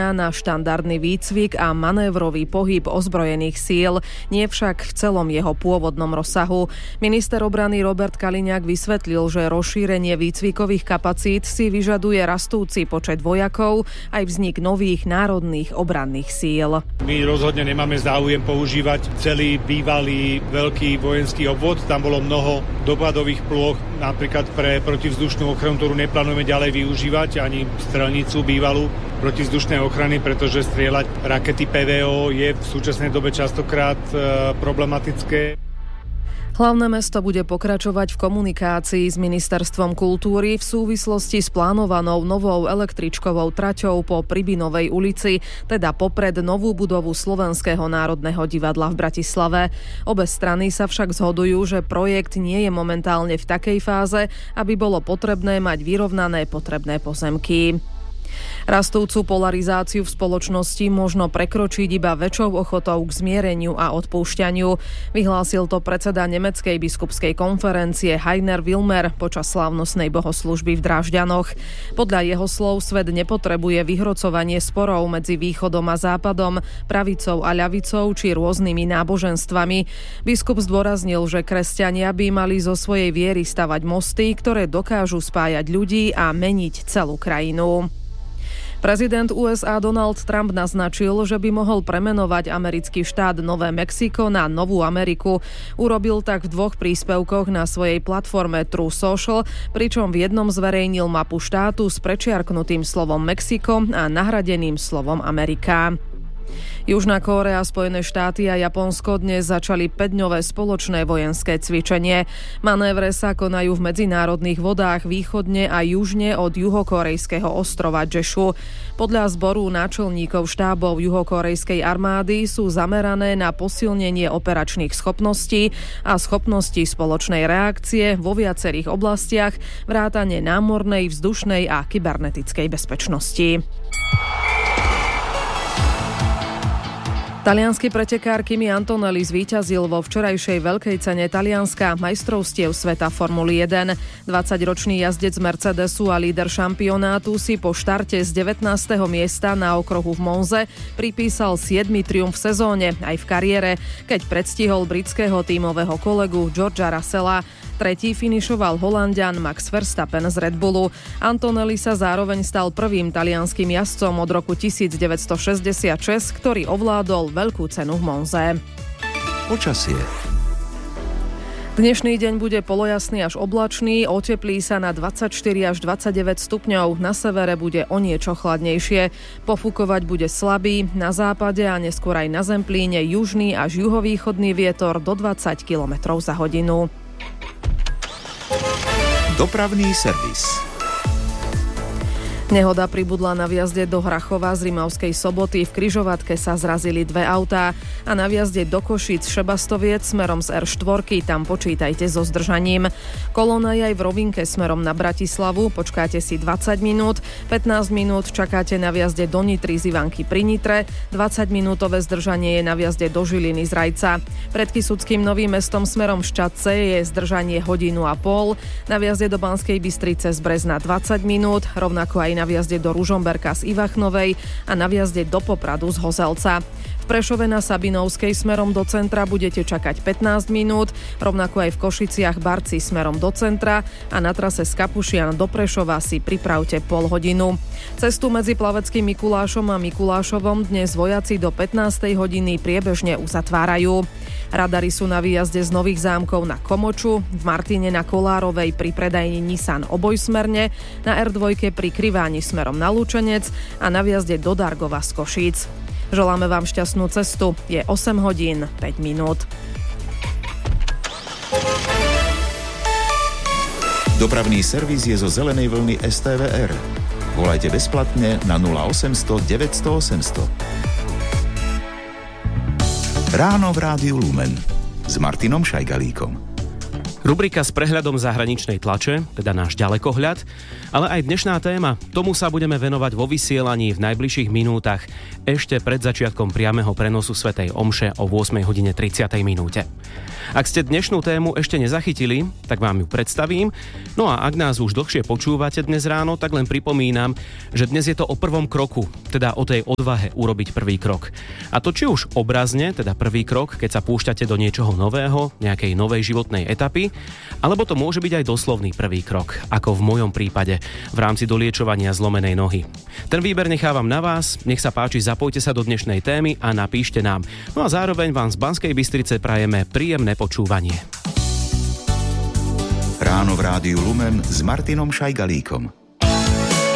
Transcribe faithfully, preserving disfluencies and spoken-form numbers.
zamerá na štandardný výcvik a manévrový pohyb ozbrojených síl, nie však v celom jeho pôvodnom rozsahu. Minister obrany Robert Kaliňák vysvetlil, že rozšírenie výcvikových kapacít si vyžaduje rastúci počet vojakov aj vznik nových národných obranných síl. My rozhodne nemáme záujem používať celý bývalý veľký vojenský obvod. Tam bolo mnoho dopadových plôch, napríklad pre protivzdušnú ochranu, ktorú neplánujeme ďalej využívať, ani strelnicu bývalú protivzdušnej ochrany, pretože strieľať rakety pé vé ó je v súčasnej dobe častokrát e, problematické. Hlavné mesto bude pokračovať v komunikácii s Ministerstvom kultúry v súvislosti s plánovanou novou električkovou traťou po Pribinovej ulici, teda popred novú budovu Slovenského národného divadla v Bratislave. Obe strany sa však zhodujú, že projekt nie je momentálne v takej fáze, aby bolo potrebné mať vyrovnané potrebné pozemky. Rastúcu polarizáciu v spoločnosti možno prekročiť iba väčšou ochotou k zmiereniu a odpúšťaniu. Vyhlásil to predseda Nemeckej biskupskej konferencie Heiner Wilmer počas slávnostnej bohoslužby v Drážďanoch. Podľa jeho slov svet nepotrebuje vyhrocovanie sporov medzi východom a západom, pravicou a ľavicou či rôznymi náboženstvami. Biskup zdôraznil, že kresťania by mali zo svojej viery stavať mosty, ktoré dokážu spájať ľudí a meniť celú krajinu. Prezident ú es á Donald Trump naznačil, že by mohol premenovať americký štát Nové Mexiko na Novú Ameriku. Urobil tak v dvoch príspevkoch na svojej platforme True Social, pričom v jednom zverejnil mapu štátu s prečiarknutým slovom Mexiko a nahradeným slovom Amerika. Južná Kórea, Spojené štáty a Japonsko dnes začali päťdňové spoločné vojenské cvičenie. Manévre sa konajú v medzinárodných vodách východne a južne od juhokorejského ostrova Ješu. Podľa zboru náčelníkov štábov juhokorejskej armády sú zamerané na posilnenie operačných schopností a schopností spoločnej reakcie vo viacerých oblastiach, vrátane námornej, vzdušnej a kybernetickej bezpečnosti. Taliansky pretekár Kimi Antonelli zvíťazil vo včerajšej veľkej cene Talianska majstrovstiev sveta Formuly jeden. dvadsaťročný jazdec Mercedesu a líder šampionátu si po štarte z devätnásteho miesta na okruhu v Monze pripísal siedmy triumf v sezóne aj v kariére, keď predstihol britského tímového kolegu Georgea Russella. Tretí finišoval Holanďan Max Verstappen z Red Bullu. Antonelli sa zároveň stal prvým talianskym jazdcom od roku devätnásťstošesťdesiatšesť, ktorý ovládol veľkú cenu v Monze. Počasie. Dnešný deň bude polojasný až oblačný, oteplí sa na dvadsaťštyri až dvadsaťdeväť stupňov, na severe bude o niečo chladnejšie. Pofúkovať bude slabý, na západe a neskôr aj na Zemplíne južný až juhovýchodný vietor do dvadsať kilometrov za hodinu. Dopravný servis. Nehoda pribudla na vjazde do Hrachova z Rimavskej Soboty. V križovatke sa zrazili dve autá a na vjazde do Košíc Šebastoviec smerom z er štyri, tam počítajte so zdržaním. Kolóna je aj v rovinke smerom na Bratislavu, počkáte si dvadsať minút, pätnásť minút čakáte na vjazde do Nitry z Ivanky pri Nitre, dvadsaťminútové zdržanie je na vjazde do Žiliny z Rajca. Pred Kysuckým Novým Mestom smerom Šťadce je zdržanie hodinu a pol, na vjazde do Banskej Bystrice z Brezna dvadsať minút, rovnako aj na vjazde do Ružomberka z Ivachnovej a na vjazde do Popradu z Hozelca. V Prešove na Sabinovskej smerom do centra budete čakať pätnásť minút, rovnako aj v Košiciach Barci smerom do centra a na trase z Kapušian do Prešova si pripravte pol hodinu. Cestu medzi Plaveckým Mikulášom a Mikulášovom dnes vojaci do pätnástej hodiny priebežne uzatvárajú. Radary sú na výjazde z Nových Zámkov na Komoču, v Martine na Kolárovej pri predajni Nissan obojsmerne, na er dva pri Kriváni smerom na Lučenec a na výjazde do Dargova z Košíc. Želáme vám šťastnú cestu. Je osem hodín päť minút. Dopravný servis je zo zelenej vlny es té vé er. Volajte bezplatne na nula osemsto deväťsto osemsto. Ráno v Rádiu Lumen s Martinom Šajgalíkom. Rubrika s prehľadom zahraničnej tlače, teda náš ďalekohľad, ale aj dnešná téma, tomu sa budeme venovať vo vysielaní v najbližších minútach ešte pred začiatkom priameho prenosu svätej omše o ôsmej hodine tridsiatej minúte. Ak ste dnešnú tému ešte nezachytili, tak vám ju predstavím. No a ak nás už dlhšie počúvate dnes ráno, tak len pripomínam, že dnes je to o prvom kroku, teda o tej odvahe urobiť prvý krok. A to či už obrazne, teda prvý krok, keď sa púšťate do niečoho nového, nejakej novej životnej etapy, alebo to môže byť aj doslovný prvý krok, ako v mojom prípade v rámci doliečovania zlomenej nohy. Ten výber nechávam na vás, nech sa páči, zapojte sa do dnešnej témy a napíšte nám. No a zároveň vám z Banskej Bystrice prajeme príjemné počúvanie. Ráno v Rádiu Lumen s Martinom Šajgalíkom.